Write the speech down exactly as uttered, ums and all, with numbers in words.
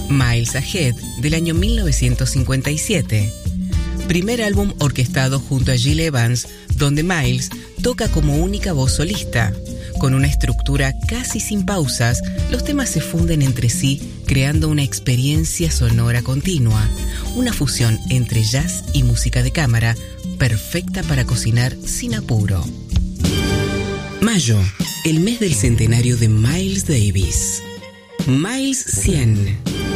Miles Ahead, del año mil novecientos cincuenta y siete. Primer álbum orquestado junto a Gil Evans, donde Miles toca como única voz solista. Con una estructura casi sin pausas, los temas se funden entre sí, creando una experiencia sonora continua, una fusión entre jazz y música de cámara, perfecta para cocinar sin apuro. Mayo, el mes del centenario de Miles Davis. Miles cien.